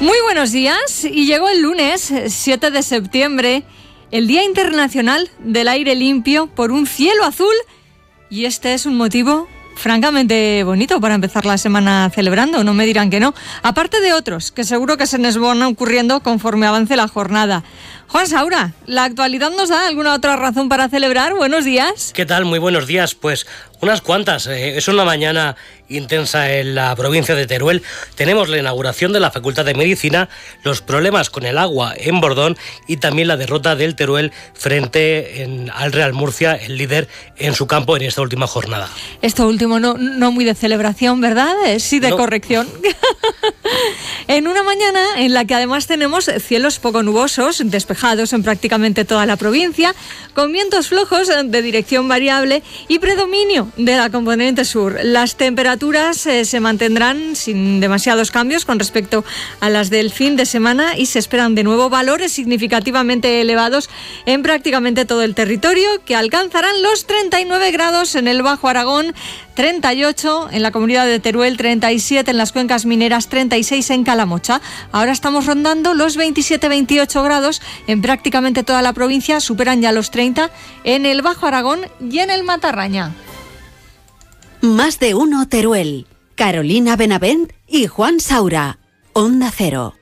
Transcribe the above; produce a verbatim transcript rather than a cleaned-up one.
Muy buenos días, y llegó el lunes siete de septiembre, el Día Internacional del Aire Limpio por un cielo azul, y este es un motivo francamente bonito para empezar la semana celebrando, no me dirán que no, aparte de otros que seguro que se nos van ocurriendo conforme avance la jornada. Juan Saura, ¿la actualidad nos da alguna otra razón para celebrar? Buenos días. ¿Qué tal? Muy buenos días. Pues unas cuantas. Eh, es una mañana intensa en la provincia de Teruel. Tenemos la inauguración de la Facultad de Medicina, los problemas con el agua en Bordón y también la derrota del Teruel frente en, al Real Murcia, el líder en su campo en esta última jornada. Esto último no, no muy de celebración, ¿verdad? Eh, sí de no. Corrección. En una mañana en la que además tenemos cielos poco nubosos, despejados en prácticamente toda la provincia, con vientos flojos de dirección variable y predominio de la componente sur. Las temperaturas eh, se mantendrán sin demasiados cambios con respecto a las del fin de semana y se esperan de nuevo valores significativamente elevados en prácticamente todo el territorio, que alcanzarán los treinta y nueve grados en el Bajo Aragón, treinta y ocho en la comunidad de Teruel, treinta y siete en las cuencas mineras, treinta y seis en Calamocha. Ahora estamos rondando los veintisiete veintiocho grados en prácticamente toda la provincia, superan ya los treinta en el Bajo Aragón y en el Matarraña. Más de uno Teruel. Carolina Benavent y Juan Saura. Onda Cero.